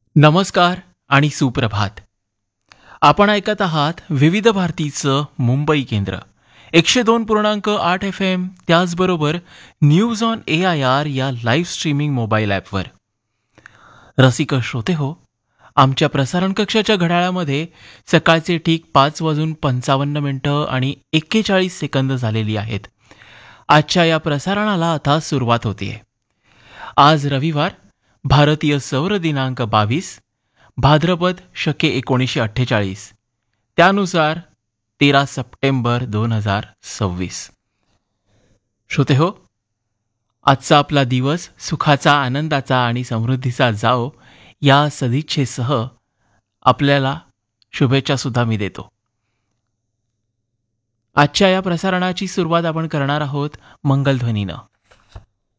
नमस्कार आणि सुप्रभात. आपण ऐकत आहात विविध भारतीचं मुंबई केंद्र 102.8 FM, त्याचबरोबर न्यूज ऑन AIR या लाईव्ह स्ट्रीमिंग मोबाईल ॲपवर. रसिक श्रोते हो, आमच्या प्रसारण कक्षाच्या घड्याळामध्ये सकाळचे ठीक 5:55 आणि 41 झालेली आहेत. आजच्या या प्रसारणाला आता सुरुवात होतीये. आज रविवार, भारतीय सौर दिनांक 22, भाद्रपद शके 1948, त्यानुसार 13 सप्टेंबर 2026. श्रोते हो, आजचा आपला दिवस सुखाचा, आनंदाचा आणि समृद्धीचा जाओ या सदिच्छेसह आपल्याला शुभेच्छा सुद्धा मी देतो. आजच्या या प्रसारणाची सुरुवात आपण करणार आहोत मंगलध्वनीनं.